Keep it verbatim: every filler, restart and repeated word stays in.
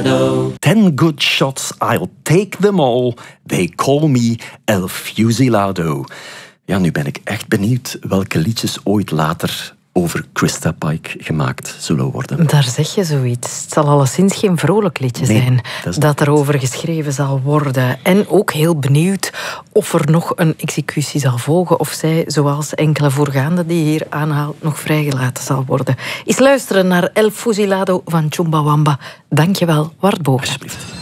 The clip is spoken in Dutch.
fusilado. Ten good shots, I'll take them all. They call me El Fusilado. Ja, nu ben ik echt benieuwd welke liedjes ooit later over Krista Pike gemaakt zullen worden. Daar zeg je zoiets. Het zal alleszins geen vrolijk liedje Nee, zijn dat is dat erover geschreven zal worden. En ook heel benieuwd of er nog een executie zal volgen of zij, zoals enkele voorgaande die je hier aanhaalt, nog vrijgelaten zal worden. Eens luisteren naar El Fusilado van Chumbawamba. Dank je wel, Wart Boog. Alsjeblieft.